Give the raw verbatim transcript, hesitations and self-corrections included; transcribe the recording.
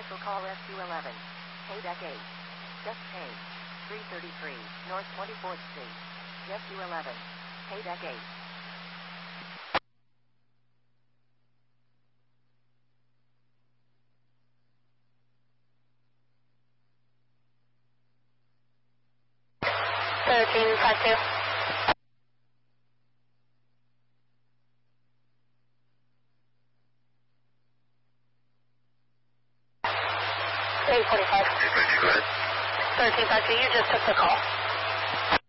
Special call S U eleven. K deck eight. Just change. three thirty-three, North twenty-fourth Street. S U eleven. K deck eight. thirteen five two. eight forty-five. Go ahead. thirteen five two, you just took the call.